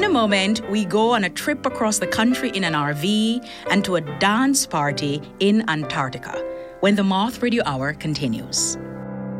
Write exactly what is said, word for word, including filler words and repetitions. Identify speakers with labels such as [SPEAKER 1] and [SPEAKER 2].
[SPEAKER 1] In a moment, we go on a trip across the country in an R V and to a dance party in Antarctica when the Moth Radio Hour continues.